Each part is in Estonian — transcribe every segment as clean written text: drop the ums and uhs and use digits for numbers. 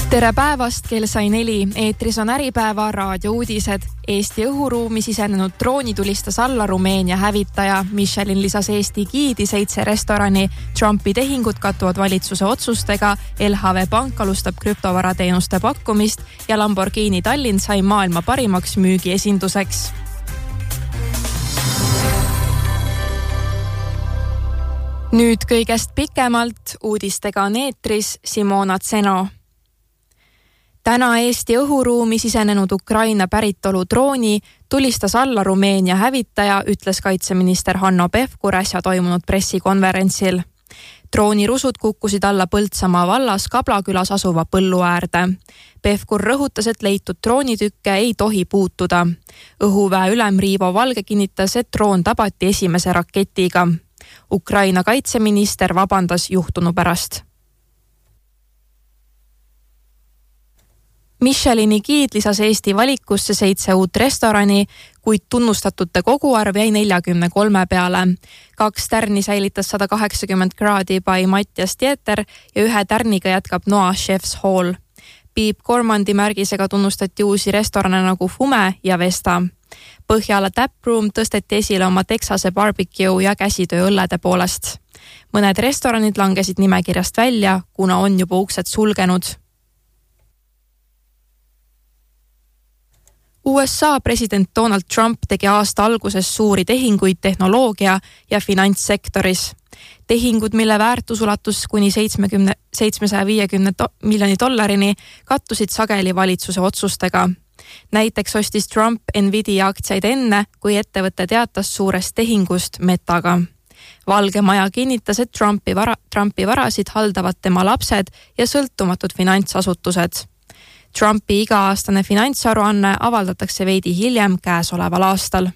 Tere päevast, kell sai 4. Eetris on Äripäeva raadiouudised. Eesti õhuruumi sisenenud drooni tulistas alla Rumeenia hävitaja. Michelin lisas Eesti giidi 7 restorani. Trumpi tehingud kattuvad valitsuse otsustega. LHV Pank alustab krüptovarateenuste pakkumist ja Lamborghini Tallinn sai maailma parimaks müügiesinduseks. Nüüd kõigest pikemalt. Uudistega on eetris Simona Tseno. Täna Eesti õhuruumi sisenenud Ukraina päritolu drooni tulistas alla Rumeenia hävitaja, ütles kaitseminister Hanno Pevkur äsja toimunud pressikonverentsil. Drooni rusud kukkusid alla Põltsamaa vallas Kablakülas asuva põllu äärde. Pevkur rõhutas, et leitud droonitükke ei tohi puutuda. Õhuväe ülem Riivo Valge kinnitas, et droon tabati esimese raketiga. Ukraina kaitseminister vabandas juhtunu pärast. Michelini giid lisas Eesti valikusse 7 uut restorani, kuid tunnustatute koguarv jäi 43 peale. 2 tärni säilitas 180 kraadi by Mattias Tieter ja 1 tärniga jätkab Noa Chef's Hall. Piip Gormandi märgisega tunnustati uusi restorane nagu Fume ja Vesta. Põhjala Taproom tõsteti esile oma Texase barbecue ja käsitöö õllede poolest. Mõned restoranid langesid nimekirjast välja, kuna on juba uksed sulgenud. USA president Donald Trump tegi aasta alguses suuri tehinguid tehnoloogia ja finantssektoris. Tehingud, mille väärtus ulatus kuni $750 miljoni, kattusid sageli valitsuse otsustega. Näiteks ostis Trump Nvidia aktsiaid enne, kui ettevõte teatas suurest tehingust Metaga. Valge Maja kinnitas, et Trumpi varasid haldavad tema lapsed ja sõltumatud finantsasutused. Trumpi iga-aastane finantsaruanne avaldatakse veidi hiljem käesoleval aastal.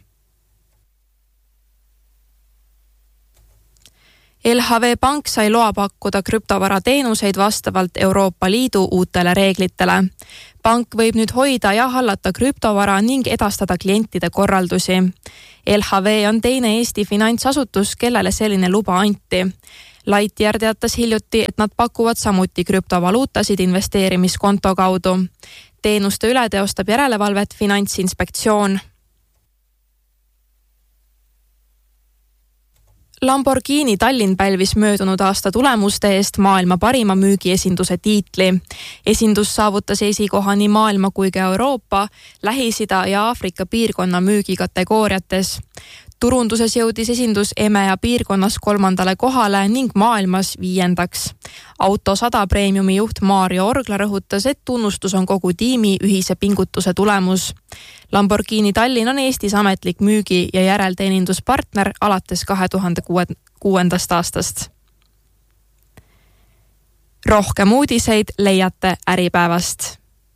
LHV Pank sai loa pakkuda krüptovarateenuseid vastavalt Euroopa Liidu uutele reeglitele. Pank võib nüüd hoida ja hallata krüptovara ning edastada klientide korraldusi. LHV on teine Eesti finantsasutus, kellele selline luba anti. Lightyear teatas hiljuti, et nad pakuvad samuti krüptovaluutasid investeerimiskonto kaudu. Teenuste üle teostab järelevalvet Finantsinspektsioon. Lamborghini Tallinn pälvis möödunud aasta tulemuste eest maailma parima müügiesinduse tiitli. Esindus saavutas esikoha nii maailma kui ka Euroopa, Lähis-Ida ja Aafrika piirkonna müügikategooriates. Turunduses jõudis esindus EMEA piirkonnas 3. kohale ning maailmas 5. Auto 100 preemiumi juht Mario Orgla rõhutas, et tunnustus on kogu tiimi ühise pingutuse tulemus. Lamborghini Tallinn on Eestis ametlik müügi- ja järelteeninduspartner alates 2006. aastast. Rohkem uudiseid leiate Äripäevast.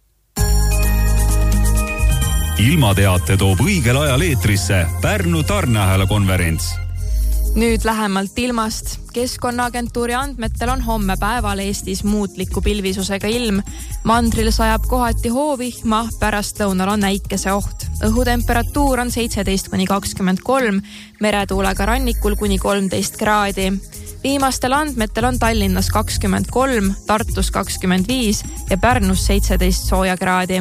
Ilmateate toob õigel ajal eetrisse Pärnu tarneahela konverents. Nüüd lähemalt ilmast. Keskkonnaagentuuri andmetel on homme päeval Eestis muutliku pilvisusega ilm. Mandril sajab kohati hoovihma, pärastlõunal on äikeseoht. Õhutemperatuur on 17-23, meretuulega rannikul kuni 13 kraadi. Viimastel andmetel on Tallinnas 23, Tartus 25 ja Pärnus 17 sooja kraadi.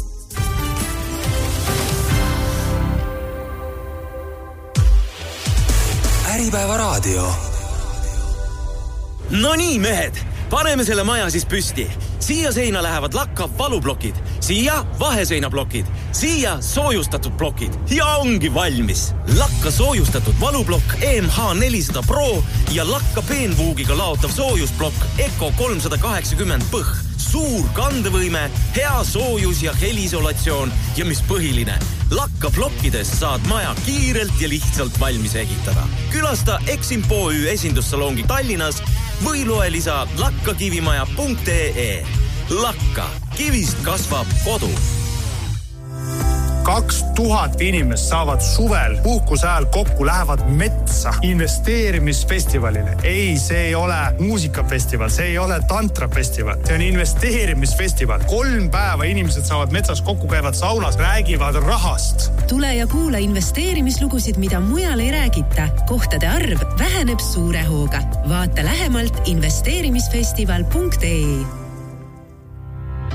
Äripäeva raadio. No nii, mehed, paneme selle maja siis püsti. Siia seina lähevad lakkav valublokid, siia vaheseinablokkid, siia soojustatud blokid ja ongi valmis. Lakka soojustatud valublokk EMH400 Pro ja lakka peenvuugiga laotav soojusblokk Eco 380 põh. Suur kandevõime, hea soojus ja helisolatsioon ja mis põhiline, lakka blokkidest saad maja kiirelt ja lihtsalt valmis ehitada. Külasta Eximpo Ü esindussalongi Tallinnas või loe lisa lakkakivimaja.ee. Lakka, kivist kasvab kodu. 2000 inimest saavad suvel puhkuse ajal kokku, lähevad metsa investeerimisfestivalile. Ei, see ei ole muusikafestival, see ei ole tantrafestival, see on investeerimisfestival. 3 päeva inimesed saavad metsas kokku, käivad saunas, räägivad rahast. Tule ja kuula investeerimislugusid, mida mujal ei räägita. Kohtade arv väheneb suure hooga. Vaata lähemalt investeerimisfestival.ee.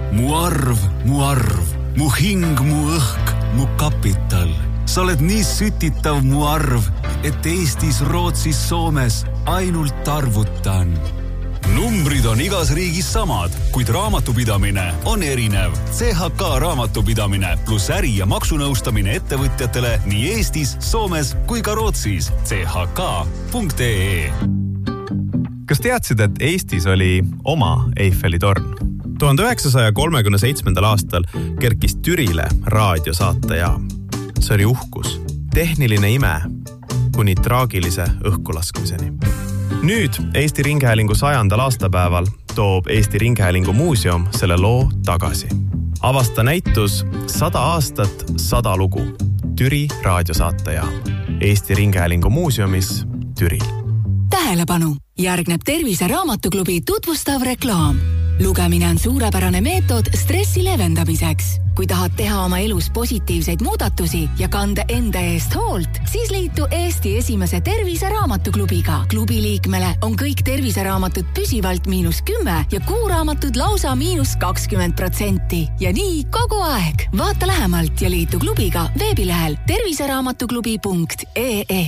mu arv, mu hing, mu õhk, mu kapital. Sa oled nii sütitav mu arv, et Eestis, Rootsis, Soomes ainult arvutan. Numbrid on igas riigis samad, kuid raamatupidamine on erinev. CHK raamatupidamine pluss äri- ja maksunõustamine ettevõtjatele nii Eestis, Soomes kui ka Rootsis. chk.ee. Kas teadsid, et Eestis oli oma Eiffeli torn? 1937. aastal kerkis Türile raadiosaatejaam. See oli uhkus, tehniline ime kuni traagilise õhkulaskmiseni. Nüüd Eesti Ringhäälingu 100. aastapäeval toob Eesti Ringhäälingu muuseum selle loo tagasi. Avasta näitus 100 aastat, 100 lugu. Türi raadiosaatejaam. Eesti Ringhäälingu muuseumis Türil. Tähelepanu! Järgneb Tervise Raamatuklubi tutvustav reklaam. Lugemine on suurepärane meetod stressi levendamiseks. Kui tahad teha oma elus positiivseid muudatusi ja kanda enda eest hoolt, siis liitu Eesti esimese Tervise Raamatuklubiga. Klubi liikmele on kõik terviseraamatud püsivalt -10 ja kuuraamatud lausa -20%. Ja nii kogu aeg. Vaata lähemalt ja liitu klubiga veebilehel terviseraamatuklubi.ee.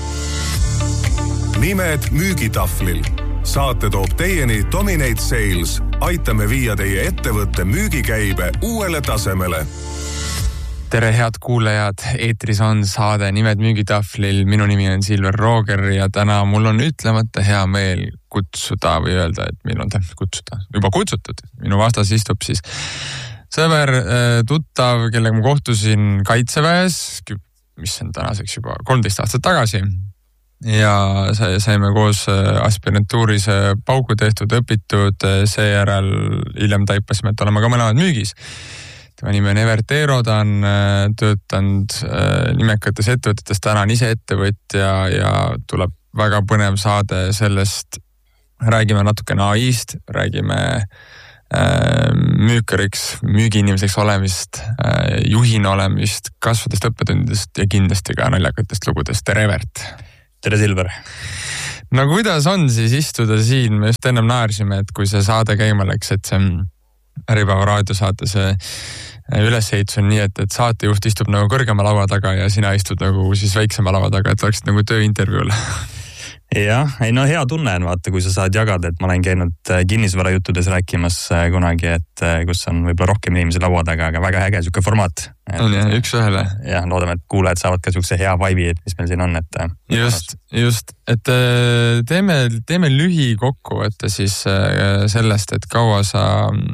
Nimed müügitahvlil. Saate toob teieni Dominate Sales. Aitame viia teie ettevõtte müügikäibe uuele tasemele. Tere head kuulajad, eetris on saade Nimed müügitahvlil. Minu nimi on Silver Rooger ja täna mul on ütlemata hea meel kutsuda või öelda, et meil on juba kutsutud. Minu vastas istub siis sõber, tuttav, kellega ma kohtusin Kaitseväes, mis on tänaseks juba 13 aastat tagasi. Ja saime koos aspirantuuris pauku tehtud, õpitud, seejärel hiljem taipasime, et oleme ka mõlemad müügis. Tema nimi on Evert Eero, ta on töötanud nimekates ettevõtetes, täna on ise ettevõtja ja tuleb väga põnev saade sellest. Räägime natukene AI-st, räägime müükariks, müügiinimeseks olemist, juhina olemist, kasvadest õppetundidest ja kindlasti ka naljakatest lugudest. Tere Evert! Tere Silver! No kuidas on siis istuda siin? Me just ennem naersime, et kui see saade käima läks, et see Äripäeva raadiosaate see ülesehitus on nii, et saatejuht istub nagu kõrgema laua taga ja sina istud nagu siis väiksema laua taga, et oleksid nagu tööintervjuul. Jah, hea tunne on vaata, kui sa saad jagada, et ma olen käinud kinnisvarajuttudes rääkimas kunagi, et kus on võib-olla rohkem inimesi laua taga, aga väga äge siuke formaat. On jah, üks ühele. Jah, loodame, et kuulajad saavad ka siukse hea vibe'i, et mis meil siin on. Just, et teeme lühi kokkuvõtte siis sellest, et kaua sa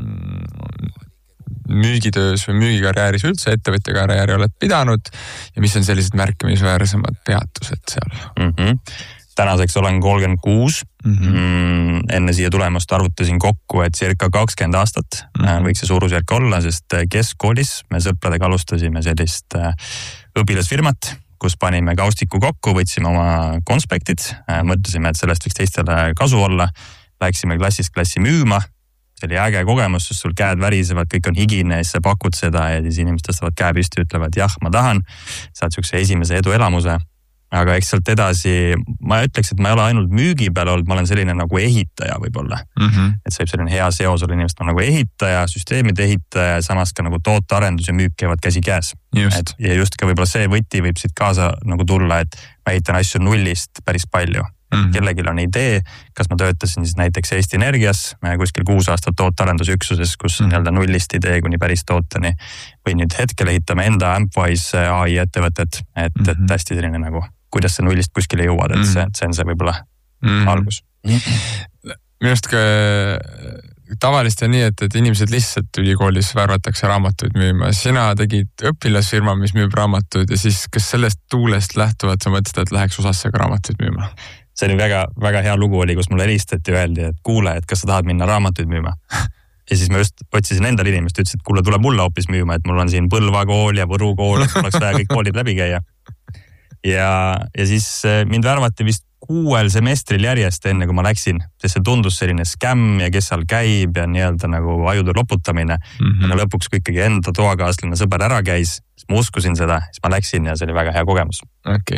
müügitöös või müügikarjääris üldse ettevõtja karjääri oled pidanud ja mis on sellised märkimisväärsemad peatused seal? Tänaseks olen 36. Enne siia tulemust arvutasin kokku, et circa 20 aastat võiks see suurusjärk olla, sest keskkoolis me sõpradega alustasime sellist õpilasfirmat, kus panime kaustiku kokku, võtsime oma konspektid, mõtlesime, et sellest võiks teistele kasu olla, läksime klassist klassi müüma. See oli äge kogemus, sest sul käed värisevad, kõik on higine ja siis sa pakud seda ja siis inimesed tõstavad käe püsti ja ütlevad, jah, ma tahan. Saad siukse esimese eduelamuse. Aga eks sealt edasi, ma ütleks, et ma ei ole ainult müügi peal olnud, ma olen selline nagu ehitaja võib-olla. Et see võib selline hea seos olla inimest nagu ehitaja, süsteemide ehitaja ja samas ka nagu tootearendus ja müük käivad käsi käes. Ja just ka võib-olla see võti võib siit kaasa nagu tulla, et ma ehitan asju nullist päris palju. Kellegil on idee, kas ma töötasin siis näiteks Eesti Energias kuskil 6 aastat tootearendusüksuses, kus on nii-öelda nullist idee kuni päris tooteni või nüüd hetkel ehitame enda Ampwise AI ettevõtet, et hästi selline nagu kuidas see nullist kuskile jõuad, et see on see võib-olla algus. Minust ka tavaliselt on nii, et inimesed lihtsalt ülikoolis värvatakse raamatuid müüma. Sina tegid õpilasfirma, mis müüb raamatuid ja siis kas sellest tuulest lähtuvalt sa mõtlesid, et läheks osasse ka raamatuid müüma? See oli väga hea lugu oli, kus mulle helistati ja öeldi, et kuule, et kas sa tahad minna raamatuid müüma? Ja siis ma just otsisin endal inimest, ütlesin, et kuule, tuleb mulle hoopis müüma, et mul on siin Põlva kool ja Võru kool, et oleks vaja kõik koolid läbi käia. Ja siis mind värvati vist 6 semestril järjest enne, kui ma läksin, sest see tundus selline skämm ja kes seal käib ja nii-öelda nagu ajude loputamine. Ja lõpuks, kui ikkagi enda toakaaslane sõber ära käis, siis ma uskusin seda, siis ma läksin ja see oli väga hea kogemus. Okei.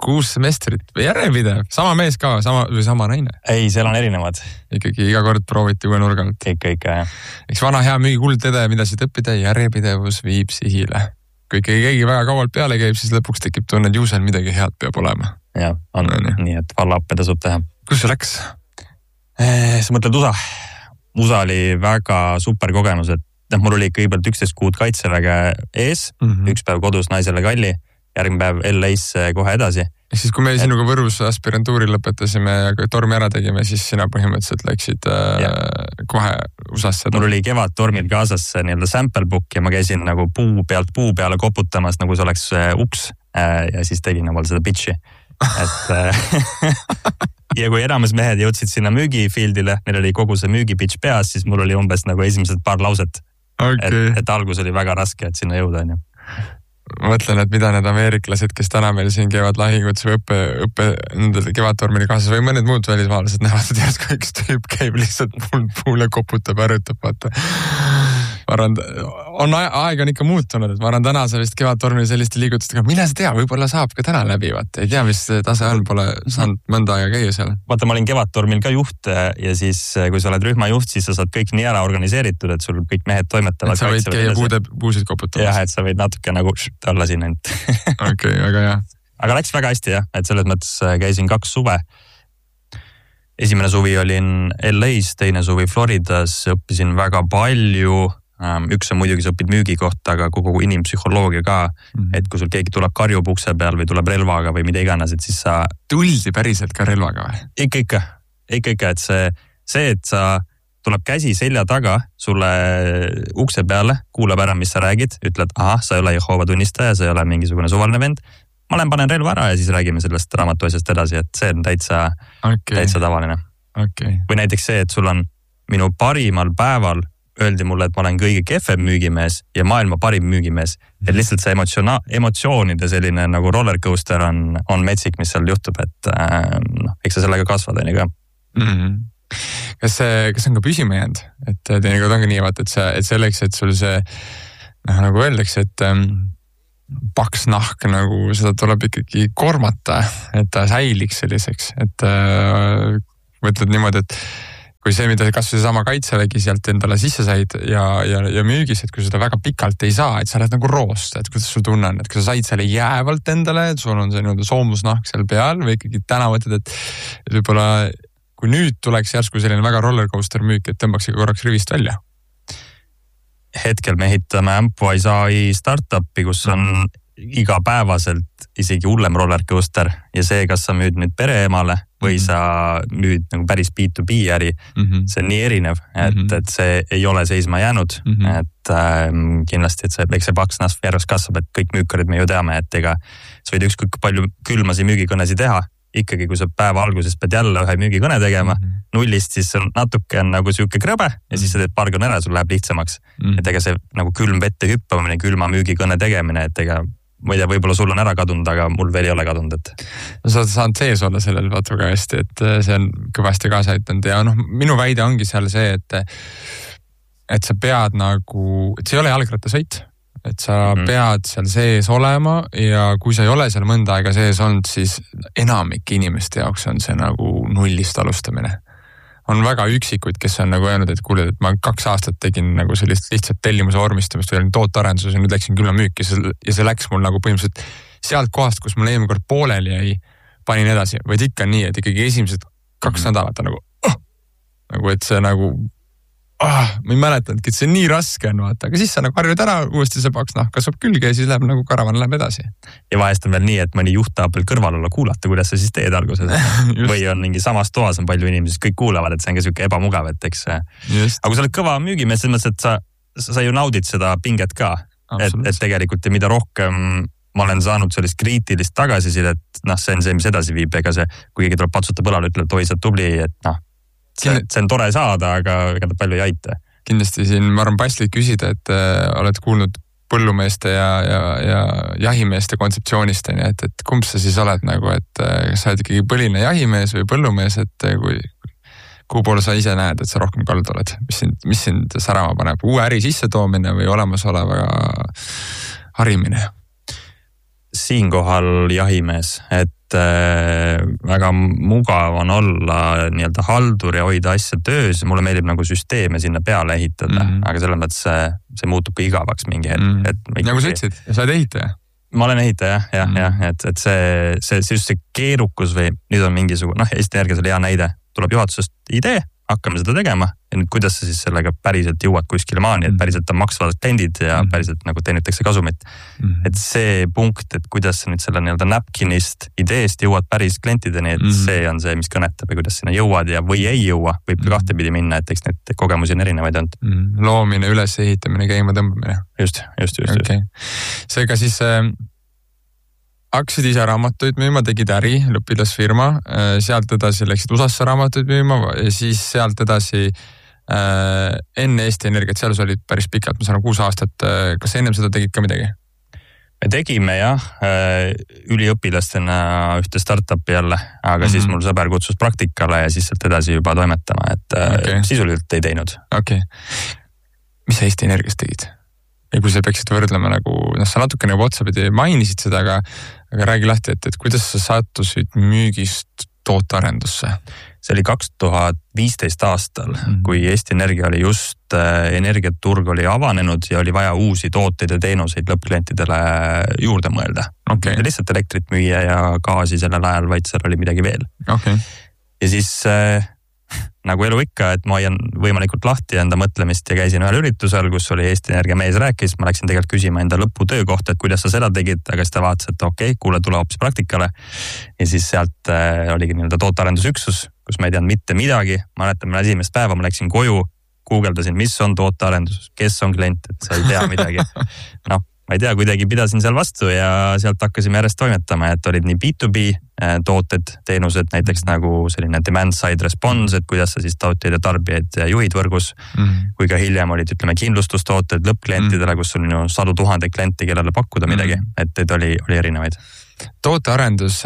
6 semestrit, järjepidev, sama mees ka, sama naine? Ei, seal on erinevad. Ikkagi iga kord prooviti uue nurga alt. Ikka, jah. Eks vana hea müügikuldtede, mida siit õppida, järjepidevus viib sihile. Kui keegi väga kaualt peale käib, siis lõpuks tekib tunne, et juusel midagi head peab olema. Jah, on nii, et valla-appe tasub teha. Kus see läks? Sa mõtled USA? USA oli väga super kogemus, et mul oli kõigepealt 11 kuud kaitseväge ees, üks päev kodus naisele kalli, järgmine päev LA-sse kohe edasi. Ja siis kui me sinuga Võrus aspirantuuri lõpetasime ja tormi ära tegime, siis sina põhimõtteliselt läksid kohe USA-sse. Mul oli kevadtormil kaasas nii-öelda sample book ja ma käisin nagu puu peale koputamas, nagu see oleks uks ja siis tegin omal seda pitchi. Ja kui enamus mehed jõudsid sinna müügifieldile, neil oli kogu see müügipitch peas, siis mul oli umbes nagu esimesed paar lauset. Okay. Et algus oli väga raske, et sinna jõuda. Mõtlen, et mida need ameeriklased, kes täna meil siin käivad lahingutes või õppe nendel kevadtormili kaasas või mõned muud välismaalased näevad, et järsku üks tüüp käib lihtsalt puule koputab ja rõõtab, vaata. Aeg on ikka muutunud, et ma arvan täna sa vist kevadtormil selliste liigutustega, mille sa tea, võib-olla saab ka täna läbi, vaata. Ei tea, mis tase on, pole saanud mõnda aega käia seal. Vaata, ma olin kevadtormil ka juht ja siis, kui sa oled rühmajuht, siis sa saad kõik nii ära organiseeritud, et sul kõik mehed toimetavad. Et sa võid käia puusid koputamas. Jah, et sa võid natuke nagu olla siin end. Okei, väga hea. Aga läks väga hästi, jah, et selles mõttes käisin 2 suve. Esimene suvi olin LA-s, teine suvi Floridas, õppisin väga palju. Üks on muidugi, sa õpid müügi kohta, aga kogu inimpsühholoogia ka, et kui sul keegi tuleb karjub ukse peal või tuleb relvaga või mida iganes, et siis sa... Tuldi päriselt ka relvaga või? Ikka, et see, et sa tuleb käsi selja taga sulle ukse peale, kuulab ära, mis sa räägid, ütled, sa ei ole Jehova tunnistaja, sa ei ole mingisugune suvaline vend. Ma panen relva ära ja siis räägime sellest raamatu asjast edasi, et see on täitsa tavaline. Okay. Või näiteks see, et sul on minu parimal päeval öeldi mulle, et ma olen kõige kehvem müügimees ja maailma parim müügimees. Et lihtsalt see emotsioonide selline nagu rollercoaster on metsik, mis seal juhtub, et eks sa sellega kasvad on ka. Kas on ka püsima jäänud? Et teinekord ongi nii, et selleks, et sul see, nagu öeldakse, et paks nahk, nagu seda tuleb ikkagi kormata, et ta säiliks selliseks, et mõtled niimoodi, et kui see, mida kasvõi sama kaitsevägi sealt endale sisse said ja müügis, et kui seda väga pikalt ei saa, et sa oled nagu roost, et kuidas sul tunne on, et kui sa said selle jäävalt endale, et sul on see nii-öelda soomusnahk seal peal või ikkagi täna mõtled, et võib-olla kui nüüd tuleks järsku selline väga rollercoaster müük, et tõmbaks ikka korraks rivist välja? Hetkel me ehitame Ampwise AI startupi, kus on igapäevaselt isegi hullem rollercoaster ja see, kas sa müüd nüüd pereemale või sa müüd nagu päris B2B äri, see on nii erinev, et see ei ole seisma jäänud, et kindlasti, et see paks nasv järjest kasvab, et kõik müükarid me ju teame, et ega sa võid ükskõik palju külmasi müügikõnesi teha, ikkagi kui sa päeva alguses pead jälle ühe müügikõne tegema, nullist, siis on natuke nagu siuke krõbe ja siis sa teed paar kõne ära, sul läheb lihtsamaks. Et ega see nagu külm vette hüppamine, külma müügikõne tegemine, et ega ma ei tea, võib-olla sul on ära kadunud, aga mul veel ei ole kadunud, et... Sa saad sees olla sellel vaata väga hästi, et see on kõvasti kaasa aitanud ja minu väide ongi seal see, et sa pead nagu, et see ei ole jalgrattasõit, et sa pead seal sees olema ja kui sa ei ole seal mõnda aega sees olnud, siis enamik inimeste jaoks on see nagu nullist alustamine. On väga üksikuid, kes on nagu öelnud, et kuule, et ma 2 aastat tegin nagu sellist lihtsalt tellimuse vormistamist või olin tootearenduses ja nüüd läksin külla müüki ja see läks mul nagu põhimõtteliselt sealt kohast, kus mul eelmine kord pooleli jäi, panin edasi. Vaid ikka nii, et ikkagi esimesed 2 nädalat on nagu, et see nagu ma ei mäletanudki, et see nii raske on, vaata, aga siis sa nagu harjud ära, uuesti see paks nahk kasvab külge ja siis läheb nagu karavan läheb edasi. Ja vahest on veel nii, et mõni juht tahab veel kõrval olla kuulata, kuidas sa siis teed alguses. Või on mingi samas toas on palju inimesi, kõik kuulavad, et see on ka siuke ebamugav, et eks. Aga kui sa oled kõva müügimees, selles mõttes, et sa ju naudid seda pinget ka. Et tegelikult ja mida rohkem ma olen saanud sellist kriitilist tagasisidet, see on see, mis edasi viib, ega see, kui keegi tuleb patsuta põlale, ütleb, et oi, sa tulli, et see on tore saada, aga ega ta palju ei aita. Kindlasti siin, ma arvan, paslik küsida, et oled kuulnud põllumeeste ja jahimeeste kontseptsioonist, et kumb sa siis oled nagu, et sa oled ikkagi põline jahimees või põllumees, et kuhu poole sa ise näed, et sa rohkem kaldu oled, mis sind särama paneb, uue äri sisse toomine või olemasoleva harimine? siinkohal jahimees, et väga mugav on olla nii-öelda haldur ja hoida asja töös. Mulle meeldib nagu süsteeme sinna peale ehitada, aga selles mõttes see muutub ka igavaks mingi hetk. Nagu sa ütlesid, sa oled ehitaja? Ma olen ehitaja, jah. Et see just see keerukus või nüüd on mingisugune, Eesti Energias oli hea näide. Tuleb juhatusest idee, hakkame seda tegema ja nüüd kuidas sa siis sellega päriselt jõuad kuskile maani, et päriselt on maksvad kliendid ja päriselt nagu teenitakse kasumit. Et see punkt, et kuidas sa nüüd selle nii-öelda napkinist ideest jõuad päris klientideni, et see on see, mis kõnetab ja kuidas sinna jõuad ja või ei jõua, võib ka kahtepidi minna, et eks need kogemusi on erinevaid olnud. Loomine, üles ehitamine, käima tõmbamine. Just. Okay. Seega siis hakkasid ise raamatuid müüma, tegid äri, lõpilasfirma, sealt edasi läksid USA-sse raamatuid müüma ja siis sealt edasi enne Eesti Energiat, seal sa olid päris pikalt, ma saan 6 aastat, kas ennem seda tegid ka midagi? Me tegime üliõpilastena ühte startupi jälle, aga siis mul sõber kutsus praktikale ja siis sealt edasi juba toimetama, et sisuliselt ei teinud. Okay. Mis sa Eesti Energias tegid? Ja kui sa peaksid võrdlema nagu, sa natukene juba otsapidi mainisid seda, aga räägi lahti, et kuidas sa sattusid müügist tootearendusse? See oli 2015 aastal, kui Eesti Energia oli just, energiaturg oli avanenud ja oli vaja uusi tooteid ja teenuseid lõppklientidele juurde mõelda. Okay. Lihtsalt elektrit müüa ja gaasi sellel ajal, vaid seal oli midagi veel. Okay. Ja siis nagu elu ikka, et ma hoian võimalikult lahti enda mõtlemist ja käisin ühel üritusel, kus oli Eesti Energia mees rääkis, ma läksin tegelikult küsima enda lõputöö kohta, et kuidas sa seda tegid, aga siis ta vaatas, et okei, kuule, tule hoopis praktikale. Ja siis sealt oligi nii-öelda tootearendusüksus, kus ma ei teadnud mitte midagi. Ma mäletan, ma esimest päeva, ma läksin koju, guugeldasin, mis on tootearendus, kes on klient, et sa ei tea midagi. Ma ei tea, kuidagi pidasin seal vastu ja sealt hakkasime järjest toimetama, et olid nii B2B tooted, teenused, näiteks nagu selline demand side response, et kuidas sa siis tootjaid ja tarbijaid juhid võrgus, kui ka hiljem olid, ütleme, kindlustustooted lõppklientidele, kus on 100,000 klienti, kellele pakkuda midagi, et oli erinevaid. Tootearendus,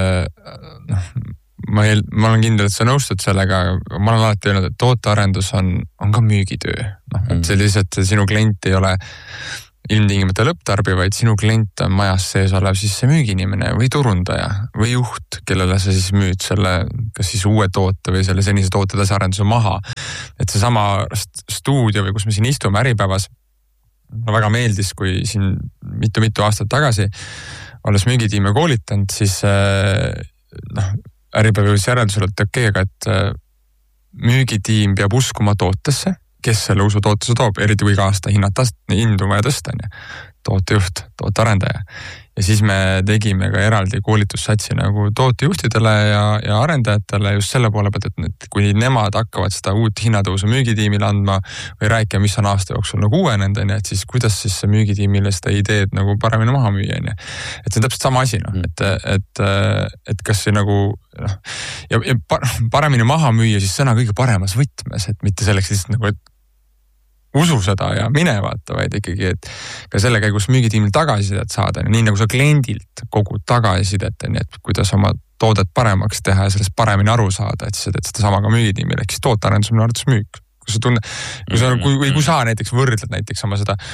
ma olen kindel, et sa nõustud sellega, ma olen alati öelnud, et tootearendus on ka müügitöö. Et see lihtsalt sinu klient ei ole ilmtingimata lõpptarbi, vaid sinu klient on majas sees olev siis see müügiinimene või turundaja või juht, kellele sa siis müüd selle, kas siis uue toote või selle senise toote edasiarenduse maha. Et see sama stuudio või kus me siin istume Äripäevas, mulle väga meeldis, kui siin mitu aastat tagasi olles müügitiime koolitanud, siis Äripäeva jõudis järeldusele, et okei, aga et müügitiim peab uskuma tootesse, kes selle usu tootuse toob, eriti kui iga aasta hindu vaja tõsta, tootejuht, tootearendaja. Ja siis me tegime ka eraldi koolitussatsi nagu tootejuhtidele ja arendajatele just selle poole pealt, et kui nemad hakkavad seda uut hinnatõusu müügitiimile andma või rääkima, mis on aasta jooksul nagu uuenend, et siis kuidas siis see müügitiimile seda ideed nagu paremini maha müüa. Et see on täpselt sama asi, et kas see nagu ja paremini maha müüa siis sõna kõige paremas võtmes, et mitte selleks lihtsalt nagu, et usu seda ja mine vaata, vaid ikkagi, et ka selle käigus müügitiimil tagasisidet saada, nii nagu sa kliendilt kogu tagasisidet, et kuidas oma toodet paremaks teha ja sellest paremini aru saada, et siis seda sama ka müügitiimil, ehk siis tootearendus minu arvates müük. Kui sa näiteks võrdled näiteks oma seda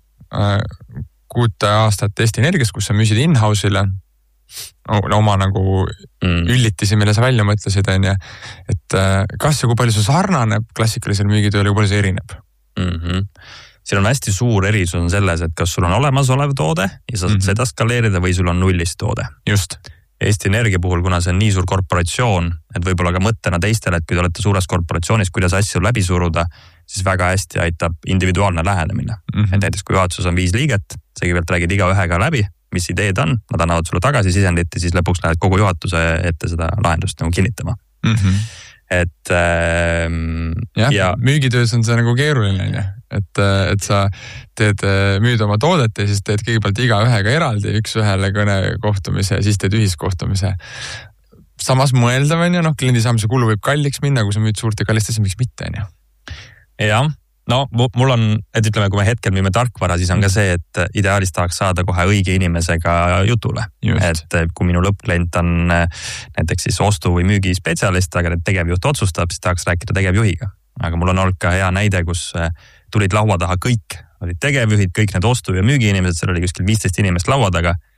6 aastat Eesti Energias, kus sa müüsid in-house'ile oma nagu üllitisi, mille sa välja mõtlesid, et kas ja kui palju see sarnaneb klassikalisel müügitööl ja kui palju see erineb? Siin on hästi suur erisus on selles, et kas sul on olemasolev toode ja sa saad seda skaleerida või sul on nullist toode. Just. Eesti Energia puhul, kuna see on nii suur korporatsioon, et võib-olla ka mõttena teistele, et kui te olete suures korporatsioonis, kuidas asju läbi suruda, siis väga hästi aitab individuaalne lähenemine. Et näiteks kui juhatuses on 5 liiget, sa kõigepealt räägid iga ühega läbi, mis ideed on, nad annavad sulle tagasi sisendit ja siis lõpuks lähed kogu juhatuse ette seda lahendust nagu kinnitama. Et müügitöös on see nagu keeruline, et sa müüd oma toodet ja siis teed kõigepealt iga ühega eraldi, üks ühele kõne kohtumise ja siis teed ühiskohtumise. Samas mõeldav on ja kliendi saamise kulu võib kalliks minna, kui sa müüd suurt ja kallist asja, miks mitte on. Jah, mul on, et ütleme, kui me hetkel müüme tarkvara, siis on ka see, et ideaalis tahaks saada kohe õige inimesega jutule. Just. Et kui minu lõppklient on näiteks siis ostu- või müügispetsialist, aga tegevjuht otsustab, siis tahaks rääkida tegevjuhiga. Aga mul on olnud ka hea näide, kus tulid laua taha kõik, olid tegevjuhid, kõik need ostu- ja müügiinimesed, seal oli kuskil 15 inimest laua taga.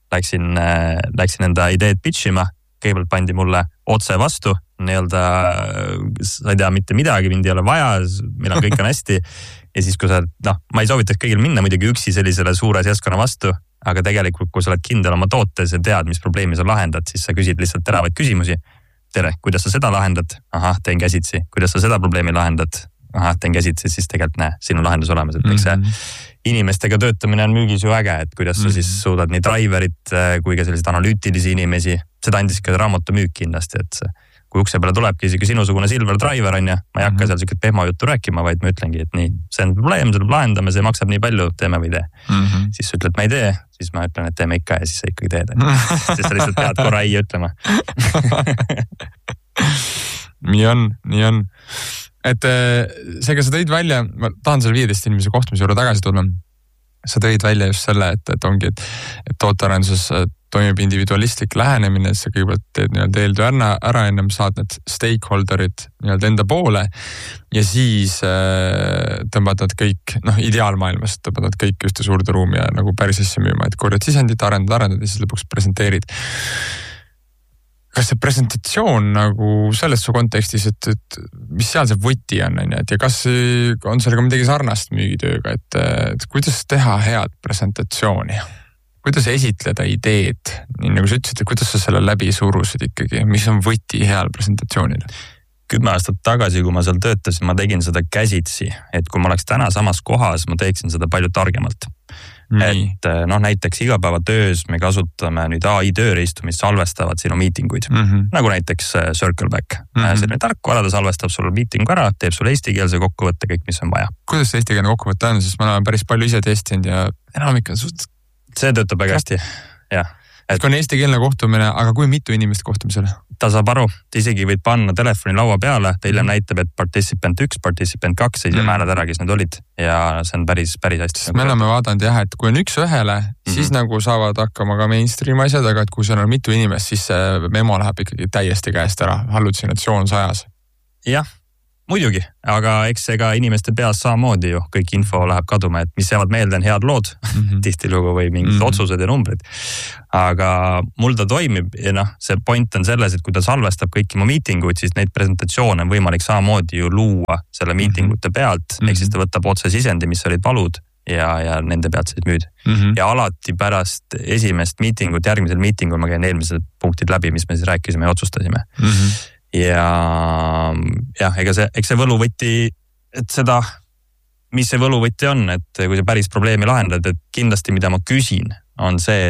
läksin enda ideed pitchima, kõigepealt pandi mulle otse vastu, nii-öelda sa ei tea mitte midagi, mind ei ole vaja, meil on kõik on hästi. Ja siis kui sa, ma ei soovitaks kõigil minna muidugi üksi sellisele suure seltskonna vastu, aga tegelikult kui sa oled kindel oma tootes ja tead, mis probleemi sa lahendad, siis sa küsid lihtsalt teravaid küsimusi. Tere, kuidas sa seda lahendad? Ahah, teen käsitsi. Kuidas sa seda probleemi lahendad? Ahah, teen käsitsi, siis tegelikult sinu lahendus olemas. Et eks see inimestega töötamine on müügis ju äge, et kuidas sa siis suudad nii driverit kui ka sellised analüütilisi inimesi. Seda andis ka raamatu müük kindlasti, et kui ukse peale tulebki isegi sinusugune silver driver on ja ma ei hakka seal siukest pehmo juttu rääkima, vaid ma ütlengi, et nii, see on probleem, selle lahendame, see maksab nii palju, teeme või tee. Siis sa ütled, ma ei tee, siis ma ütlen, et teeme ikka ja siis sa ikkagi teed. Siis sa lihtsalt pead korra ei ütlema. Nii on. Et seega sa tõid välja, ma tahan selle 15 inimese kohtumise juurde tagasi tulla. Sa tõid välja just selle, et ongi, et tootearenduses toimib individualistlik lähenemine, et sa kõigepealt teed nii-öelda eeltöö ära ennem saad need stakeholderid nii-öelda enda poole ja siis tõmbad nad kõik, ideaalmaailmas tõmbad nad kõik ühte suurde ruumi ja nagu päris asja müüma, et korjad sisendit, arendad ja siis lõpuks presenteerid. Kas see presentatsioon nagu selles su kontekstis, et mis seal see võti on, et ja kas on sellega midagi sarnast müügitööga, et kuidas teha head presentatsiooni? Kuidas esitleda ideed, nii nagu sa ütlesid, et kuidas sa selle läbi surusid ikkagi, mis on võti heal presentatsioonil? 10 aastat tagasi, kui ma seal töötasin, ma tegin seda käsitsi, et kui ma oleks täna samas kohas, ma teeksin seda palju targemalt. Et näiteks igapäevatöös me kasutame nüüd AI tööriistu, mis salvestavad sinu miitinguid. Nagu näiteks Circleback. Selline tarkvara, ta salvestab sulle miitingu ära, teeb sulle eestikeelse kokkuvõtte kõik, mis on vaja. Kuidas see eestikeelne kokkuvõtte on, sest ma olen päris palju ise testinud ja enamik on see töötab väga hästi, jah. Et kui on eestikeelne kohtumine, aga kui mitu inimest kohtumisele? Ta saab aru, ta isegi võid panna telefoni laua peale, ta hiljem näitab, et participant 1, participant 2, ja määrad ära, kes need olid ja see on päris hästi. Me oleme vaadanud jah, et kui on üks ühele, siis nagu saavad hakkama ka mainstream asjad, aga et kui seal on mitu inimest, siis see memo läheb ikkagi täiesti käest ära, hallutsinatsioon sajas. Jah. Muidugi, aga eks ega inimeste peas samamoodi ju kõik info läheb kaduma, et mis jäävad meelde on head lood, tihtilugu või mingid otsused ja numbrid. Aga mul ta toimib ja see point on selles, et kui ta salvestab kõiki mu miitinguid, siis neid presentatsioone on võimalik samamoodi ju luua selle miitingute pealt, ehk siis ta võtab otse sisendi, mis olid valud ja nende pealt siis müüd. Ja alati pärast esimest miitingut, järgmisel miitingul ma käin eelmised punktid läbi, mis me siis rääkisime ja otsustasime. Ja eks see võluvõti, et seda, mis see võluvõti on, et kui sa päris probleemi lahendad, et kindlasti mida ma küsin, on see,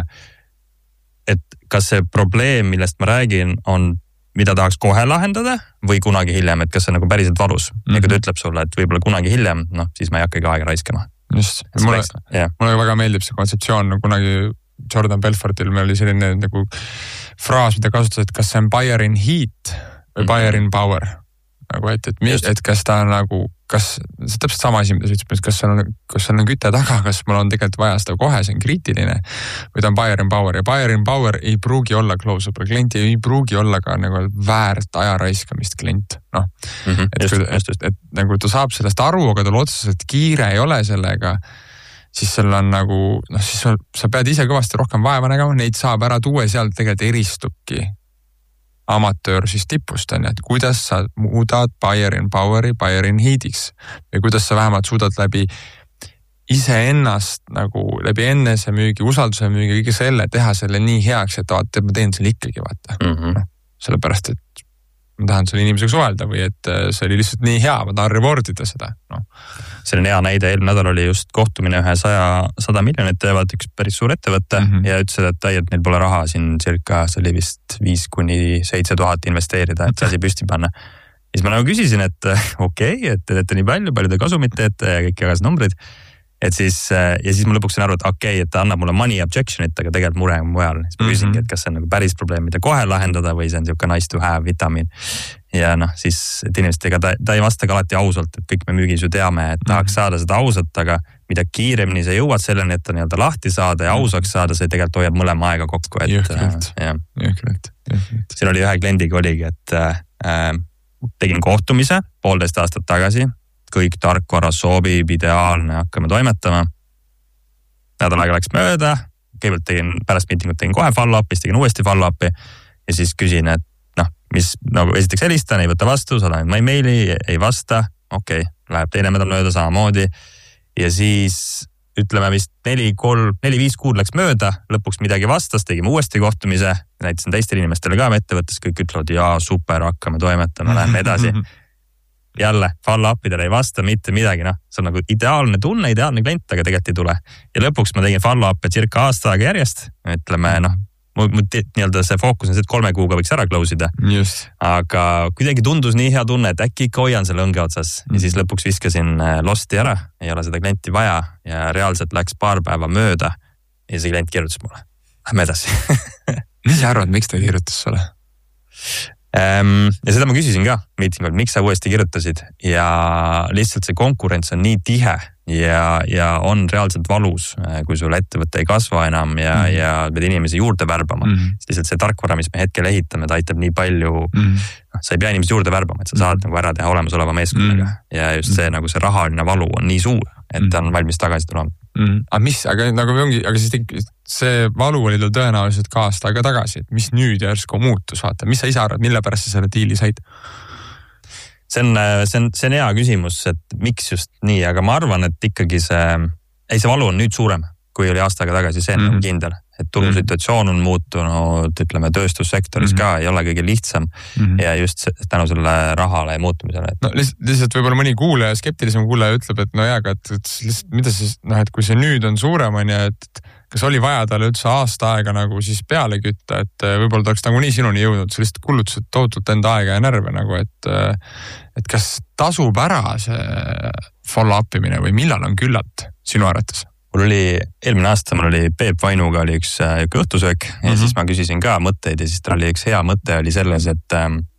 et kas see probleem, millest ma räägin, on mida tahaks kohe lahendada või kunagi hiljem, et kas see nagu päriselt valus. Ja kui ta ütleb sulle, et võib-olla kunagi hiljem, siis ma ei hakkagi aega raiskama. Just, mulle väga meeldib see kontseptsioon, kunagi Jordan Belfortil meil oli selline nagu fraas, mida kasutas, et kas see on buyer in heat või buyer in power. Nagu, et kas ta on nagu, kas see täpselt sama asi, mida sa ütled, kas seal on küte taga, kas mul on tegelikult vaja seda kohe, see on kriitiline või ta on buyer in power ja buyer in power ei pruugi olla close-up, klient ei pruugi olla ka nagu väärt aja raiskamist klient. Et nagu ta saab sellest aru, aga tal otseselt kiire ei ole sellega, siis seal on nagu, siis sa pead ise kõvasti rohkem vaeva nägema, neid saab ära tuua ja seal tegelikult eristubki amatöör siis tipust, et kuidas sa muudad buyer in power'i, buyer in heat'iks või kuidas sa vähemalt suudad läbi iseennast nagu läbi ennese müügi, usalduse müügi, kõige selle teha selle nii heaks, et vaata, ma teen selle ikkagi, vaata. Sellepärast, et ma tahan selle inimesega suhelda või et see oli lihtsalt nii hea, ma tahan rewardida seda. See on hea näide, eelmine nädal oli just kohtumine ühe 100 miljonit teevad üks päris suur ettevõtte ja ütlesid, et neil pole raha siin circa, see oli vist 5,000–7,000 investeerida, et see asi püsti panna. Siis ma nagu küsisin, et okei, et te teete nii palju te kasumit teete ja kõik jagas numbrid. Et siis ma lõpuks sain aru, et okei, et ta annab mulle money objection'it, aga tegelikult mure on mujal. Siis ma küsingi, et kas see on nagu päris probleem, mida kohe lahendada või see on siuke nice to have vitamiin. Ja siis, et inimestega ta ei vasta ka alati ausalt, et kõik me müügis ju teame, et tahaks saada seda ausalt, aga mida kiiremini sa jõuad selleni, et ta nii-öelda lahti saada ja ausaks saada, see tegelikult hoiab mõlema aega kokku. Jõhkralt. Siin oli ühe kliendiga oligi, et tegin kohtumise 1,5 aastat tagasi. Kõik tarkvara sobib, ideaalne, hakkame toimetama. Nädal aega läks mööda, kõigepealt pärast miitingut tegin kohe follow-up'i, siis tegin uuesti follow-up'i ja siis küsin, et mis nagu esiteks helistan, ei võta vastu, saadan ma emaili, ei vasta, okei, läheb teine nädal mööda samamoodi ja siis ütleme vist 4-5 kuud läks mööda, lõpuks midagi vastas, tegime uuesti kohtumise, näitasin teistele inimestele ka ettevõttes, kõik ütlevad, jaa, super, hakkame toimetama, läheme edasi. Jälle, follow-upidele ei vasta mitte midagi, see on nagu ideaalne tunne, ideaalne klient, aga tegelikult ei tule. Ja lõpuks ma tegin follow-up'e circa aasta aega järjest, ütleme, nii-öelda see fookus on see, et 3 kuuga võiks ära close ida. Aga kuidagi tundus nii hea tunne, et äkki ikka hoian selle õnge otsas. Ja siis lõpuks viskasin losti ära, ei ole seda klienti vaja ja reaalselt läks paar päeva mööda ja see klient kirjutas mulle. Lähme edasi. Mis sa arvad, miks ta kirjutas sulle? Ja seda ma küsisin ka miitingul, miks sa uuesti kirjutasid ja lihtsalt see konkurents on nii tihe ja on reaalselt valus, kui sul ettevõte ei kasva enam ja pead inimesi juurde värbama. Siis lihtsalt see tarkvara, mis me hetkel ehitame, ta aitab nii palju, sa ei pea inimesi juurde värbama, et sa saad nagu ära teha olemasoleva meeskonnaga ja just see nagu see rahaline valu on nii suur, et ta on valmis tagasi tulema. Aga siis see valu oli tal tõenäoliselt ka aasta aega tagasi, et mis nüüd järsku muutus, vaata, mis sa ise arvad, mille pärast sa selle diili said? See on hea küsimus, et miks just nii, aga ma arvan, et ikkagi see valu on nüüd suurem, kui oli aasta aega tagasi, see on kindel. Et turusituatsioon on muutunud, ütleme, tööstussektoris ka ei ole kõige lihtsam ja just tänu selle rahale ja muutumisele. No lihtsalt võib-olla mõni kuulaja, skeptilisem kuulaja ütleb, et et mida siis, et kui see nüüd on suurem, on ja et kas oli vaja talle üldse aasta aega nagu siis peale kütta, et võib-olla ta oleks nagu nii sinuni jõudnud, sa lihtsalt kulutused tootult enda aega ja närve nagu, et kas tasub ära see follow-up imine või millal on küllalt sinu arvates? Mul oli eelmine aasta, mul oli Peep Vainuga oli üks õhtusöök ja siis ma küsisin ka mõtteid ja siis tal oli üks hea mõte oli selles, et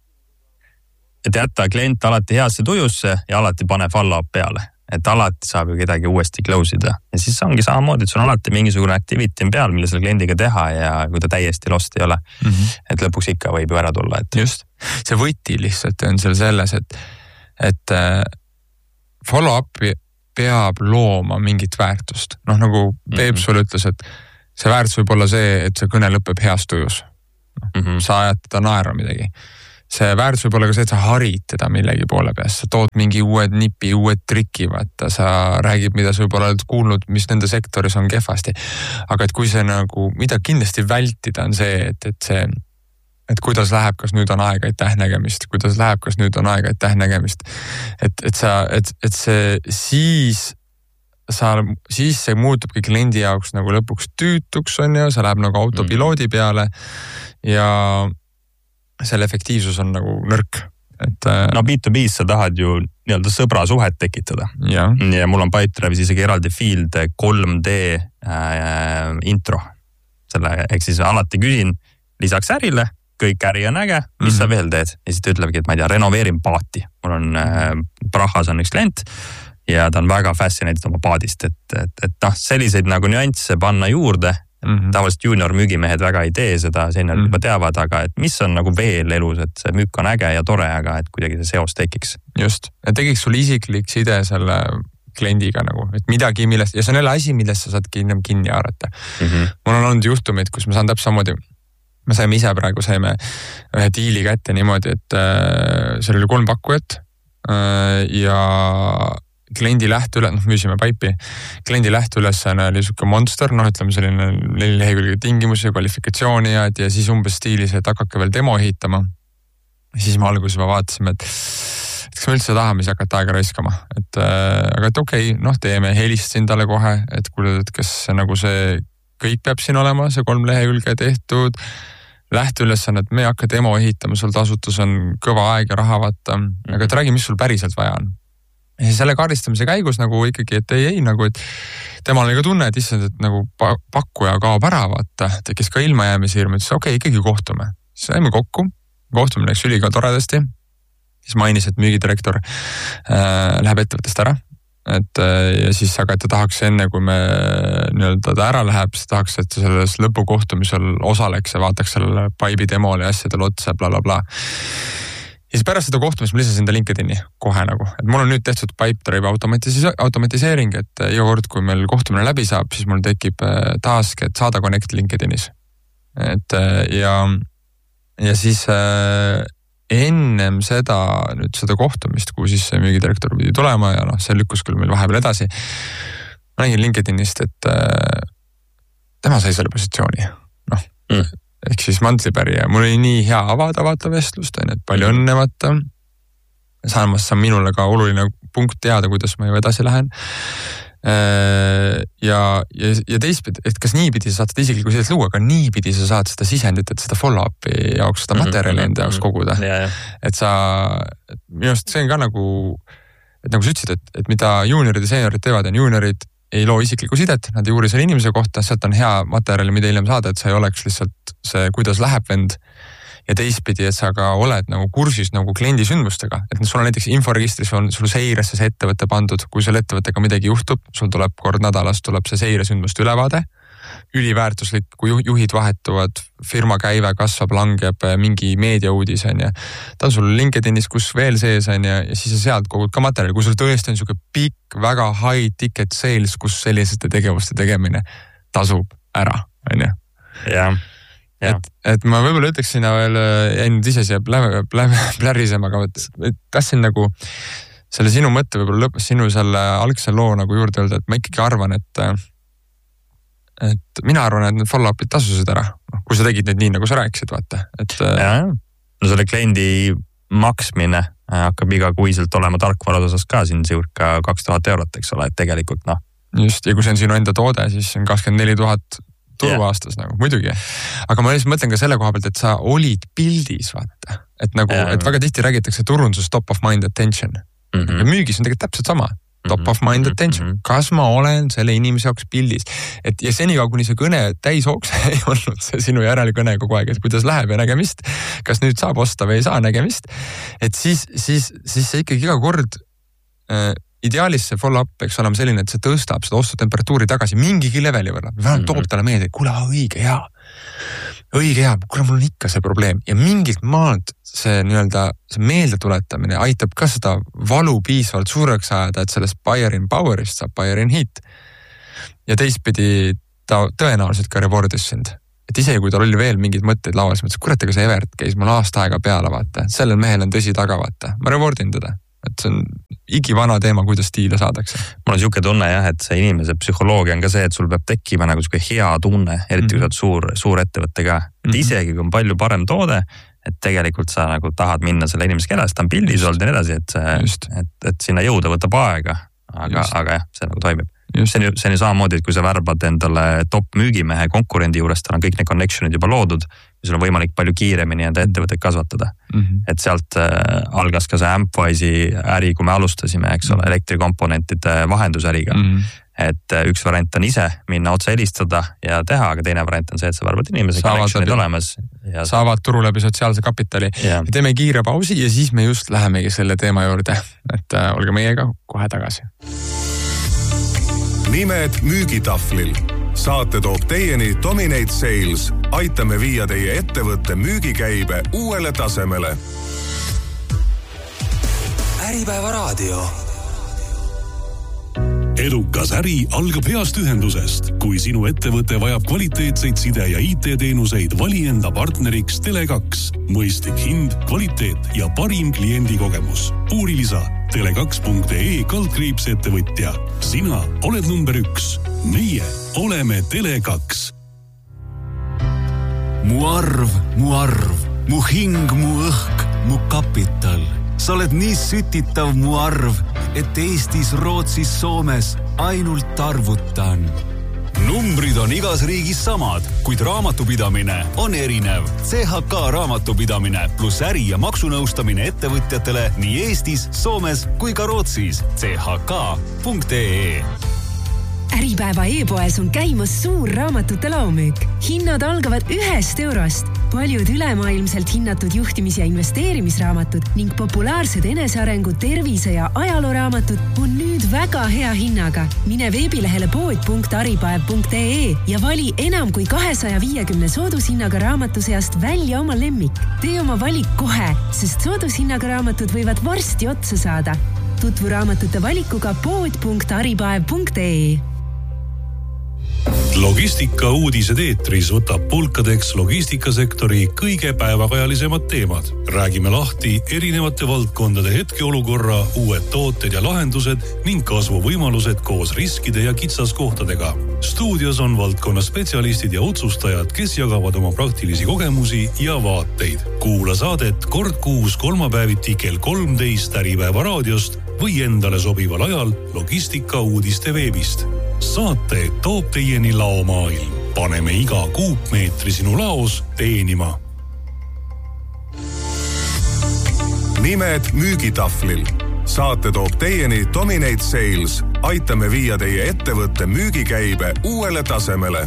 jätta klient alati heasse tujusse ja alati pane follow-up peale. Et alati saab ju kedagi uuesti close ida. Ja siis ongi samamoodi, et sul on alati mingisugune activity peal, mille selle kliendiga teha ja kui ta täiesti lost ei ole. Et lõpuks ikka võib ju ära tulla. Et... Just. See võti lihtsalt on seal selles, et follow-upi peab looma mingit väärtust. Nagu Peep sulle ütles, et see väärtus võib olla see, et see kõne lõpeb heas tujus. Sa ajad teda naerma midagi. See väärtus võib olla ka see, et sa harid teda millegi poole peast. Sa tood mingi uued nipi, uued triki, vaata. Sa räägid, mida sa võib-olla oled kuulnud, mis nende sektoris on kehvasti. Aga et kui see nagu, mida kindlasti vältida on see, et kuidas läheb, kas nüüd on aega aitäh nägemist, kuidas läheb, kas nüüd on aega aitäh nägemist. Et see siis see muutubki kliendi jaoks nagu lõpuks tüütuks on ja see läheb nagu autopiloodi peale ja selle efektiivsus on nagu nõrk. No B2B's sa tahad ju nii-öelda sõbra suhet tekitada. Ja mul on Pipedrive'is isegi eraldi field 3D intro. Ehk siis alati küsin lisaks ärile, kõik äri on äge, mis sa veel teed? Ja siis ta ütlebki, et ma ei tea, renoveerin paati. Mul on Prahas on üks klient ja ta on väga fascinated oma paadist, et selliseid nagu nüansse panna juurde. Tavaliselt junior müügimehed väga ei tee seda, senior juba teavad, aga et mis on nagu veel elus, et see müük on äge ja tore, aga et kuidagi see seos tekiks. Just, et tekiks sul isiklik side selle kliendiga nagu, et midagi millest, ja see on jälle asi, millest sa saad kinni haarata. Mul on olnud juhtumid, kus ma saan täpselt samamoodi, me saime ühe diili kätte niimoodi, et seal oli 3 pakkujat ja kliendi müüsime paipi, kliendi lähteülesanne oli siuke monster, ütleme selline 4 lehekülge tingimusi, kvalifikatsiooni ja siis umbes stiilis, et hakake veel demo ehitama. Siis me alguses vaatasime, et kas me üldse tahame siis hakata aega raiskama. Aga okei, teeme, helistasin talle kohe, et kuule, et kas nagu see kõik peab siin olema, see 3 lehekülge tehtud, lähteülesanne, et me ei hakka demo ehitama, sul tasutus on kõva aeg ja raha vaata, aga et räägi, mis sul päriselt vaja on. Ja selle kaardistamise käigus nagu ikkagi, et ei, nagu, et temal oli ka tunne, et issand, et nagu pakkuja kaob ära, vaata, tekkis ka ilmajäämise hirm, ütles, okei, ikkagi kohtume. Siis saime kokku, kohtumine läks üliga toredasti, siis mainis, et müügidirektor läheb ettevõttest ära, ja siis aga, et ta tahaks enne, kui me nii-öelda ta ära läheb, siis tahaks, et selles lõpukohtumisel osaleks ja vaataks sellele paibi demole ja asjadele otsa, bla. Ja siis pärast seda kohtumist ma lisasin enda LinkedIni kohe nagu, et mul on nüüd tehtud Pipedrive automatiseering, et iga kord, kui meil kohtumine läbi saab, siis mul tekib task, et saada connect LinkedInis. Et ja siis ennem seda kohtumist, kui siis müügidirektor pidi tulema ja see lükkus küll meil vahepeal edasi, ma nägin LinkedInist, et tema sai selle positsiooni. Ehk siis mantlipäri ja mul oli nii hea avada vestlust, et palju õnne vaata. Samas on minule ka oluline punkt teada, kuidas ma ju edasi lähen. Ja teistpidi, et kas niipidi sa saad seda isiklikku sidet luua, aga niipidi sa saad seda sisendit, et seda follow-up'i jaoks, seda materjali enda jaoks koguda. Et minu arust see on ka nagu, et nagu sa ütlesid, et mida juuniorid ja seniorid teevad, on juuniorid ei loo isiklikku sidet, nad ei uuri selle inimese kohta, sealt on hea materjali, mida hiljem saada, et sa ei oleks lihtsalt see, kuidas läheb vend. Ja teistpidi, et sa ka oled nagu kursis nagu kliendi sündmustega, et sul on näiteks inforegistris on sul seiresse see ettevõtte pandud, kui seal ettevõttega midagi juhtub, sul tuleb kord nädalas tuleb see seiresündmuste ülevaade, üliväärtuslik, kui juhid vahetuvad, firma käive kasvab, langeb mingi meediauudis on ja ta on sul LinkedInis, kus veel sees on ja siis sa sealt kogud ka materjali, kui sul tõesti on selline pikk, väga high ticket sales, kus sellisete tegevuste tegemine tasub ära, on ju. Et ma võib-olla ütleks sinna veel, jäin nüüd ise siia plärisema, aga kas siin nagu selle sinu mõtte võib-olla lõppes sinu selle algse loo nagu juurde öelda, et ma ikkagi arvan, et mina arvan, et need follow-up'id tasusid ära, kui sa tegid need nii, nagu sa rääkisid, vaata. No selle kliendi maksmine hakkab igakuiselt olema tarkvarad osas ka siin circa 2000 €, eks ole, et tegelikult Just, ja kui see on sinu enda toode, siis on 24 000 tulu aastas nagu, muidugi. Aga ma lihtsalt mõtlen ka selle koha pealt, et sa olid pildis, vaata. Et nagu, et väga tihti räägitakse turundus top of mind attention. Ja müügis on tegelikult täpselt sama. Top of mind attention. Kas ma olen selle inimese jaoks pildis? Et ja senikaua, kuni see kõne täishooks ei olnud see sinu järelkõne kogu aeg, et kuidas läheb ja nägemist, kas nüüd saab osta või ei saa nägemist, et siis see ikkagi iga kord ideaalis see follow-up peaks olema selline, et see tõstab seda ostutemperatuuri tagasi mingigi leveli võrra. Vähemalt toob talle meelde, et kuule, õige hea, kuule, mul on ikka see probleem. Ja mingilt maalt see see meeldetuletamine aitab ka seda valu piisavalt suureks ajada, et sellest buyer in power'ist saab buyer in heat. Ja teistpidi ta tõenäoliselt ka rewardis sind. Et isegi kui tal oli veel mingid mõtteid laual, siis mõtles, kurat, ega see Evert käis mul aasta aega peale, vaata. Sellel mehel on tõsi taga, vaata. Ma rewardin teda. Et see on igivana teema, kuidas stiile saadakse. Mul on siuke tunne jah, et see inimese psühholoogia on ka see, et sul peab tekkima nagu siuke hea tunne, eriti kui sa oled suur ettevõtte ka. Et isegi kui on palju parem toode, et tegelikult sa nagu tahad minna selle inimese kellest, ta on pildis olnud ja nii edasi, et sinna jõuda võtab aega, aga jah, see nagu toimib. See on ju samamoodi, et kui sa värbad endale top müügimehe konkurendi juures, tal on kõik need connectionid juba loodud, ja sul on võimalik palju kiiremini enda ettevõtteid kasvatada. Et sealt algas ka see Ampwise'i äri, kui me alustasime, eks ole, elektrikomponentide vahendusäriga. Et üks variant on ise minna otse helistada ja teha, aga teine variant on see, et sa värbad inimese connectionid olemas. Saavad turu läbi sotsiaalse kapitali. Ja teeme kiire pausi ja siis me just lähemegi selle teema juurde. Et olge meiega kohe tagasi. Nimed müügitahvlil. Saate toob teieni Dominate Sales. Aitame viia teie ettevõtte müügikäibe uuele tasemele. Äripäeva raadio. Edukas äri algab heast ühendusest. Kui sinu ettevõte vajab kvaliteetseid side- ja IT-teenuseid, vali enda partneriks Tele2. Mõistlik hind, kvaliteet ja parim kliendikogemus. Uuri lisa tele2.ee/ettevõtja. Sina oled number 1. Meie oleme Tele2. Mu arv, mu hing, mu õhk, mu kapital. Sa oled nii sütitav mu arv, et Eestis, Rootsis, Soomes ainult arvutan. Numbrid on igas riigis samad, kuid raamatupidamine on erinev. CHK raamatupidamine plus äri- ja maksunõustamine ettevõtjatele nii Eestis, Soomes kui ka Rootsis. chk.ee. Äripäeva e-poes on käimas suur raamatute laomüük. Hinnad algavad 1 €. paljud ülemaailmselt hinnatud juhtimis- ja investeerimisraamatud ning populaarsed enesearengu, tervise- ja ajalooraamatud on nüüd väga hea hinnaga. Mine veebilehele pood.aripaev.ee ja vali enam kui 250 soodushinnaga raamatu seast välja oma lemmik. Tee oma valik kohe, sest soodushinnaga raamatud võivad varsti otsa saada. Tutvu raamatute valikuga pood.aripaev.ee. Logistika uudised eetris võtab pulkadeks logistikasektori kõige päevakajalisemad teemad. Räägime lahti erinevate valdkondade hetkeolukorra, uued tooted ja lahendused ning kasvuvõimalused koos riskide ja kitsaskohtadega. Stuudios on valdkonna spetsialistid ja otsustajad, kes jagavad oma praktilisi kogemusi ja vaateid. Kuula saadet kord kuus kolmapäeviti kell 13 Äripäeva raadiost või endale sobival ajal Logistika uudiste veebist. Saate toob teieni laomaailm. Paneme iga kuupmeetri sinu laos teenima. Nimed müügitahvlil. Saate toob teieni Dominate Sales. Aitame viia teie ettevõtte müügikäibe uuele tasemele.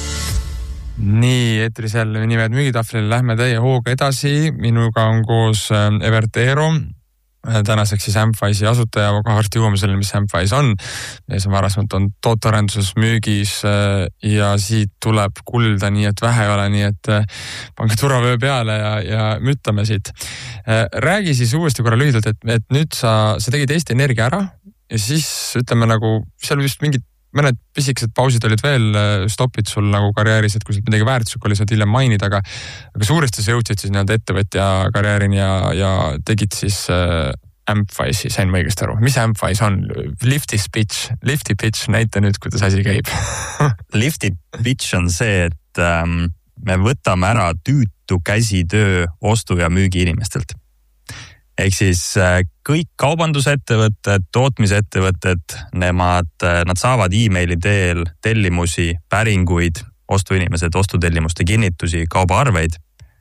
Nii, eetris jälle nimed müügitahvlil. Lähme teie hooga edasi. Minuga on koos Evertero. Tänaseks siis Amfice'i asutaja, aga varsti jõuame sellele, mis Amfice on. Mees on varasemalt on tootearenduses, müügis ja siit tuleb kulda, nii et vähe ei ole, nii et pange turvavöö peale ja müttame siit. Räägi siis uuesti korra lühidalt, et nüüd sa tegid Eesti Energia ära ja siis ütleme nagu, seal vist mingid mõned pisikesed pausid olid veel, stopid sul nagu karjääris, et kui sul midagi väärtuslik oli, saad hiljem mainida, aga suuresti sa jõudsid siis nii-öelda ettevõtja karjäärini ja tegid siis Amfice'i, sain ma õigesti aru. Mis Amfice on? Lifty pitch, näita nüüd, kuidas asi käib. Lifty pitch on see, et me võtame ära tüütu käsitöö ostu- ja müügi inimestelt. Ehk siis kõik kaubandusettevõtted, tootmisettevõtted, nad saavad e-maili teel tellimusi, päringuid, ostuinimesed, ostutellimuste kinnitusi, kaubaarveid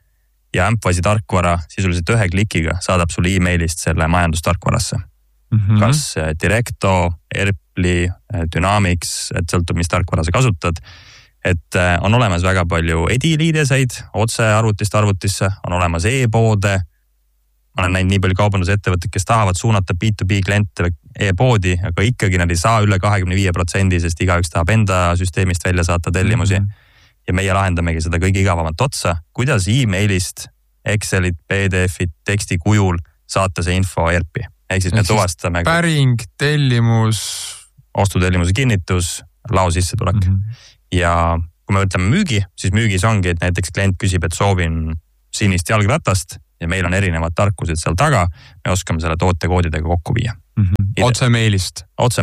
ja Amfice'i tarkvara sisuliselt ühe klikiga saadab sulle e-mailist selle majandustarkvarasse. Kas Directo, Erpli, Dynamics, et sõltub, mis tarkvara sa kasutad. Et on olemas väga palju ediliideseid otse arvutist arvutisse, on olemas e-poode. Ma olen näinud nii palju kaubandusettevõtted, kes tahavad suunata B2B kliente e-poodi, aga ikkagi nad ei saa üle 25%, sest igaüks tahab enda süsteemist välja saata tellimusi. Ja meie lahendamegi seda kõige igavamalt otsa. Kuidas e-mailist, Excelit, PDF-it, teksti kujul saata see info ERP-i. Ehk siis me tuvastame päring, tellimus, ostutellimuse kinnitus, lao sissetulek. Ja kui me ütleme müügi, siis müügis ongi, et näiteks klient küsib, et soovin sinist jalgratast ja meil on erinevad tarkused seal taga, me oskame selle tootekoodidega kokku viia. Otse meilist.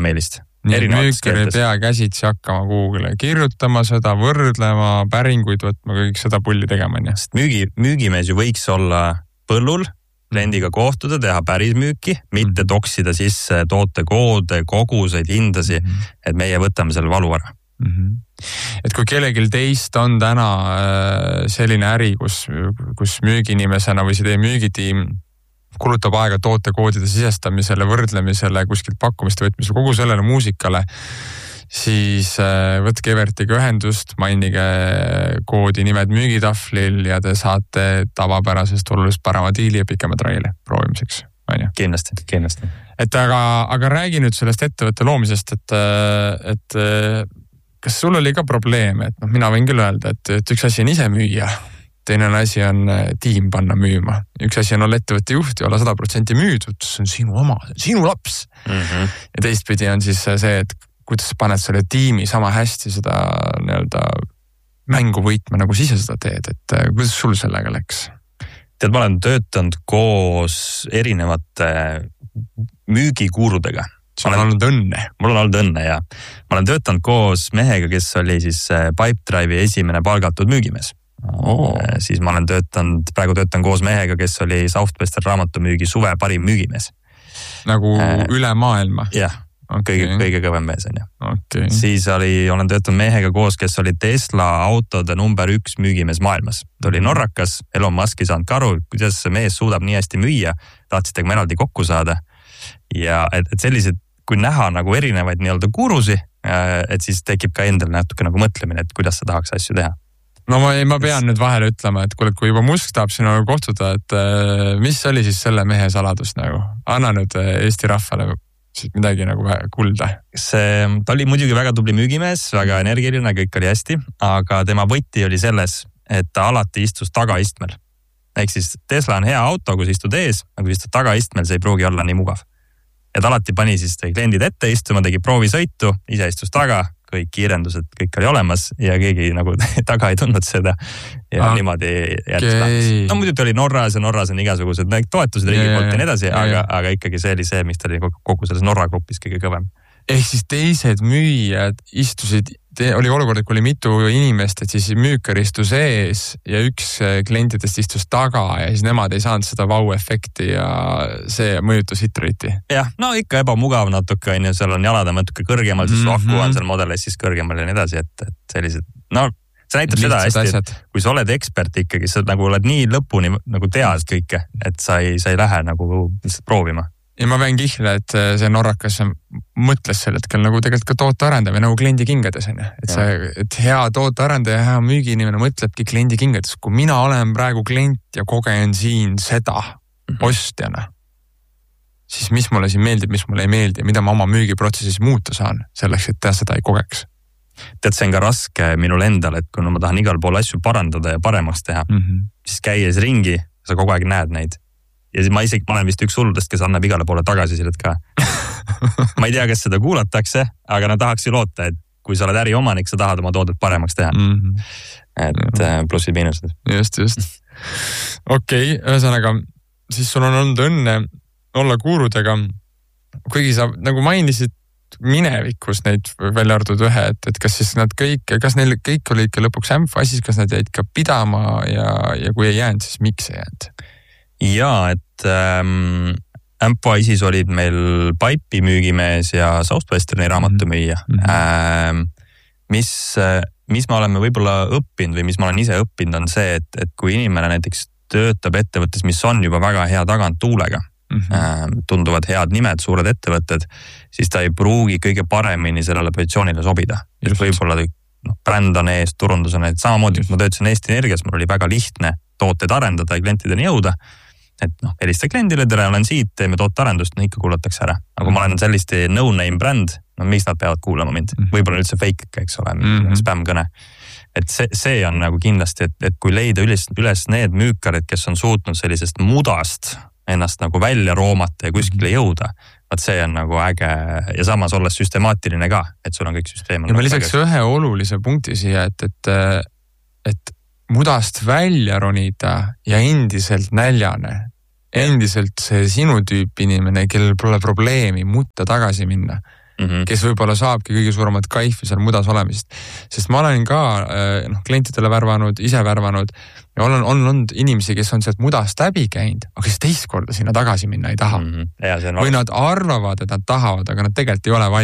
Nii müükir ei pea käsitsi hakkama Google'e kirjutama seda, võrdlema, päringuid võtma, kõik seda pulli tegema. Müügimees ju võiks olla põllul, kliendiga kohtuda, teha päris müüki, mitte toksida sisse tootekoode, koguseid, hindasi, et meie võtame selle valu ära. Et kui kellegil teist on täna selline äri, kus müügiinimesena või see teie müügitiim kulutab aega tootekoodide sisestamisele, võrdlemisele, kuskilt pakkumiste võtmisele, kogu sellele muusikale, siis võtke Evertiga ühendust, mainige koodi nimed müügitahvlil ja te saate tavapärasest oluliselt parema diili ja pikema traili proovimiseks. Kindlasti. Et aga räägi nüüd sellest ettevõtte loomisest, et kas sul oli ka probleem, et mina võin küll öelda, et üks asi on ise müüa, teine asi on tiim panna müüma. Üks asi on olla ettevõtte juht ja olla 100% müüdud, see on sinu oma, sinu laps. Ja teistpidi on siis see, et kuidas sa paned selle tiimi sama hästi seda nii-öelda mängu võitma, nagu siis seda teed, et kuidas sul sellega läks? Tead, ma olen töötanud koos erinevate müügikuurudega. Sul on olnud õnne. Mul on olnud õnne, ja. Ma olen töötanud koos mehega, kes oli siis Pipedrive'i esimene palgatud müügimees. Siis ma olen praegu töötan koos mehega, kes oli Southwestern raamatumüügi suve parim müügimees. Nagu üle maailma? Jah, kõige kõvem mees on ju. Okay. Siis olen töötanud mehega koos, kes oli Tesla autode number 1 müügimees maailmas. Ta oli norrakas, Elon Musk ei saanud aru, kuidas see mees suudab nii hästi müüa, tahtsid tegema eraldi kokku saada. Ja et sellised, kui näha nagu erinevaid nii-öelda kurusi, et siis tekib ka endal natuke nagu mõtlemine, et kuidas sa tahaks asju teha. No ma pean nüüd vahele ütlema, et kui juba Musk tahab sinuga kohtuda, et mis oli siis selle mehe saladus nagu? Anna nüüd Eesti rahvale siis midagi nagu kulda. Ta oli muidugi väga tubli müügimees, väga energiline, kõik oli hästi, aga tema võti oli selles, et ta alati istus tagaistmel. Ehk siis Tesla on hea auto, kui sa istud ees, aga kui istud tagaistmel, see ei pruugi olla nii mugav. Et alati pani siis kliendid ette istuma, tegi proovisõitu, ise istus taga, kõik kiirendused, kõik oli olemas ja keegi nagu taga ei tundnud seda ja niimoodi jättis lahtis. No muidugi oli Norras on igasugused toetused riigi poolt ja nii edasi, aga ikkagi see oli see, mis ta oli kogu selles Norra grupis kõige kõvem. Ehk siis teised müüjad istusid, oli olukord, et kui oli mitu inimest, et siis müükar istus ees ja üks klientidest istus taga ja siis nemad ei saanud seda vau-efekti ja see mõjutas hitriti. Jah, no ikka ebamugav natuke, seal on jalad natuke kõrgemal, siis aku on seal modelis siis kõrgemal ja nii edasi, et sellised, no see näitab seda hästi, et kui sa oled ekspert ikkagi, sa nagu oled nii lõpuni nagu tead kõike, et sa ei lähe nagu lihtsalt proovima. Ja ma pean kihla, et see norrakas mõtles sel hetkel nagu tegelikult ka tootearendaja nagu kliendi kingades on. Et hea tootearendaja ja hea müügiinimene mõtlebki kliendi kingades. Kui mina olen praegu klient ja kogen siin seda ostjana, siis mis mulle siin meeldib, mis mulle ei meeldi, mida ma oma müügiprotsessis muuta saan selleks, et ta seda ei kogeks. Tead, see on ka raske minul endal, et kui ma tahan igal pool asju parandada ja paremaks teha, siis käies ringi, sa kogu aeg näed neid. Ja siis ma olen vist üks hulludest, kes annab igale poole tagasisidet ka. Ma ei tea, kes seda kuulatakse, aga nad tahaks ju loota, et kui sa oled äriomanik, sa tahad oma toodet paremaks teha. Et plussid miinused. Just. Okei, ühesõnaga, siis sul on olnud õnne olla kuurudega, kuigi sa nagu mainisid minevikus neid välja arvatud ühe, et kas siis nad kõik, kas neil kõik oli ikka lõpuks ämfa, siis kas nad jäid ka pidama ja kui ei jäänud, siis miks ei jäänud? Jaa, et Ämpa isis olid meil Paipi müügimees ja Southwesterni raamatumüüja. Mis me oleme võib-olla õppinud või mis ma olen ise õppinud on see, et kui inimene näiteks töötab ettevõttes, mis on juba väga hea tagant tuulega, tunduvad head nimed, suured ettevõtted, siis ta ei pruugi kõige paremini sellele positsioonile sobida. Võib-olla bränd on ees, turundus on ees. Samamoodi, kui ma töötasin Eesti Energias, mul oli väga lihtne tooteid arendada ja klientideni jõuda. Et helista kliendile, tere, olen siit, teeme tootearendust, ikka kuulatakse ära. Aga kui ma olen selliste no-name bränd, miks nad peavad kuulama mind? Võib-olla üldse fake, eks ole, spämmkõne. Et see on nagu kindlasti, et kui leida üles need müükarid, kes on suutnud sellisest mudast ennast nagu välja roomata ja kuskile jõuda, vaat see on nagu äge ja samas olles süstemaatiline ka, et sul on kõik süsteem. Ja ma lisaks ühe olulise punkti siia, et mudast välja ronida ja endiselt näljane, endiselt see sinu tüüp inimene, kellel pole probleemi mutta tagasi minna, kes võib-olla saabki kõige suuremat kaifi seal mudas olemisest. Sest ma olen ka klientidele värvanud, ise värvanud ja on olnud inimesi, kes on sealt mudast läbi käinud, aga kes teist korda sinna tagasi minna ei taha. Või nad arvavad, et nad tahavad, aga nad tegelikult ei ole valmis.